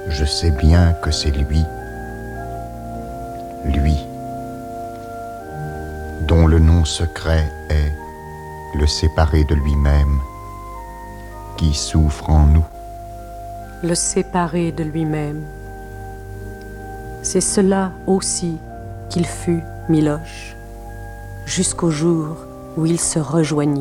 je sais bien que c'est lui, dont le nom secret est le séparé de lui-même, qui souffre en nous. Le séparé de lui-même. C'est cela aussi qu'il fut, Miloche, jusqu'au jour où ils se rejoignirent.